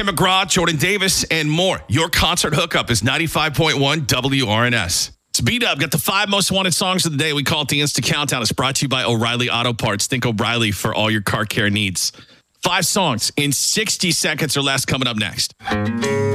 Tim McGraw, Jordan Davis, and more. Your concert hookup is 95.1 WRNS. It's B-Dub. Got the 5 most wanted songs of the day. We call it the Insta Countdown. It's brought to you by O'Reilly Auto Parts. Think O'Reilly for all your car care needs. 5 songs in 60 seconds or less coming up next.